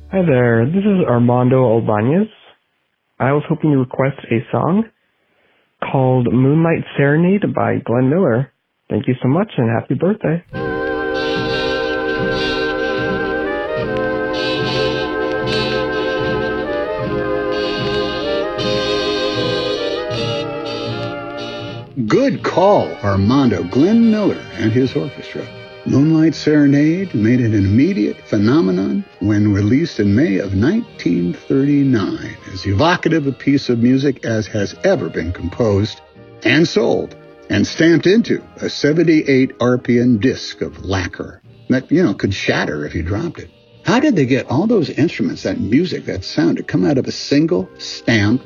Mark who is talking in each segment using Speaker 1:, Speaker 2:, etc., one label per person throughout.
Speaker 1: Hi there, this is Armando Albanez. I was hoping to request a song called Moonlight Serenade by Glenn Miller. Thank you so much and happy birthday.
Speaker 2: Good call, Armando. Glenn Miller and his orchestra. Moonlight Serenade made it an immediate phenomenon when released in May of 1939, as evocative a piece of music as has ever been composed and sold and stamped into a 78 RPM disc of lacquer that, could shatter if you dropped it. How did they get all those instruments, that music, that sound to come out of a single stamped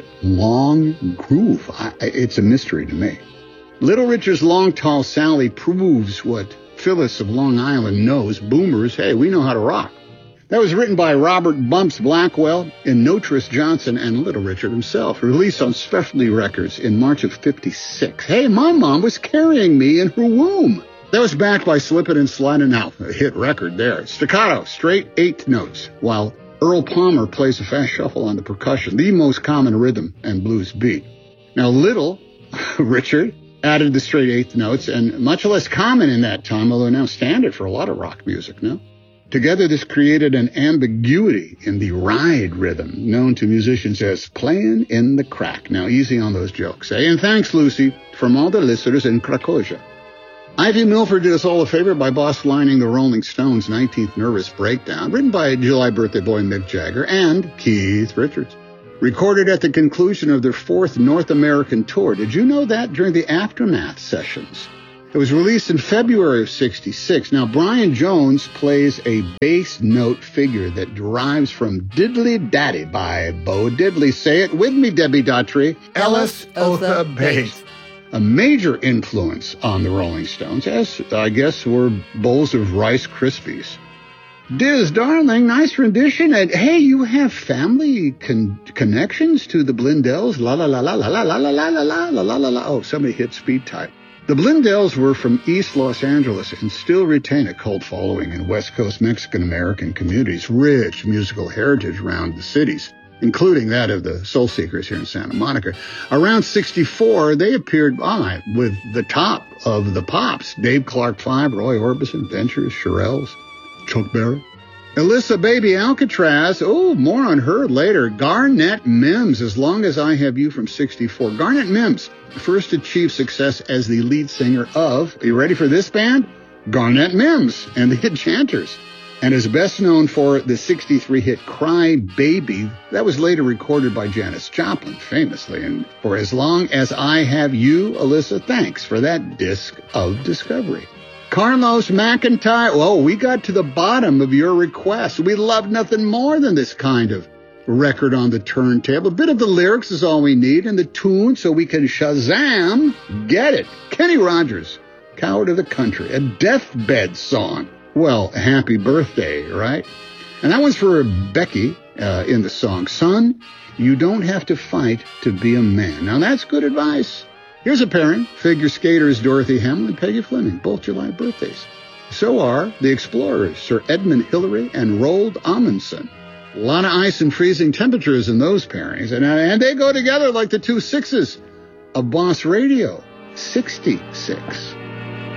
Speaker 2: long groove? It's a mystery to me. Little Richard's Long Tall Sally proves what Phyllis of Long Island knows. Boomers, hey, we know how to rock. That was written by Robert Bumps Blackwell and Notris Johnson and Little Richard himself, released on Specialty Records in March of '56. Hey, my mom was carrying me in her womb. That was backed by Slippin' and Slidin' Out, a hit record there. Staccato, straight 8 notes, while Earl Palmer plays a fast shuffle on the percussion, the most common rhythm and blues beat. Now, Little Richard added the straight 8th notes, and much less common in that time, although now standard for a lot of rock music, no? Together, this created an ambiguity in the ride rhythm, known to musicians as playing in the crack. Now, easy on those jokes, eh? And thanks, Lucy, from all the listeners in Krakoja. Ivy Milford did us all a favor by boss-lining the Rolling Stones' 19th Nervous Breakdown, written by July birthday boy Mick Jagger and Keith Richards. Recorded at the conclusion of their 4th North American tour. Did you know that? During the Aftermath sessions. It was released in February of '66. Now, Brian Jones plays a bass note figure that derives from Diddley Daddy by Bo Diddley. Say it with me, Debbie Daughtry.
Speaker 3: Ellis Otha Bass.
Speaker 2: A major influence on the Rolling Stones, as I guess were bowls of Rice Krispies. Diz, darling, nice rendition. And hey, you have family connections to the Blindells? La la la la la la la la la la la la la la. Oh, somebody hit speed type. The Blindells were from East Los Angeles and still retain a cult following in West Coast Mexican-American communities, rich musical heritage around the cities, including that of the Soul Seekers here in Santa Monica. Around 64, they appeared with the top of the pops, Dave Clark 5, Roy Orbison, Ventures, Shirelles, Chuck Berry. Alyssa Baby Alcatraz, more on her later. Garnett Mims, As Long as I Have You from 64. Garnett Mims first achieved success as the lead singer of, are you ready for this band? Garnett Mims and the Enchanters. And is best known for the 63 hit Cry Baby. That was later recorded by Janis Joplin, famously. And for As Long as I Have You, Alyssa, thanks for that disc of discovery. Carlos McIntyre, we got to the bottom of your request. We love nothing more than this kind of record on the turntable. A bit of the lyrics is all we need, and the tune so we can Shazam get it. Kenny Rogers, Coward of the Country, a deathbed song. Well, happy birthday, right? And that one's for Becky in the song. Son, you don't have to fight to be a man. Now, that's good advice. Here's a pairing, figure skaters Dorothy Hamill and Peggy Fleming, both July birthdays. So are the Explorers, Sir Edmund Hillary and Roald Amundsen. A lot of ice and freezing temperatures in those pairings, and they go together like the 2 6s of Boss Radio. 66.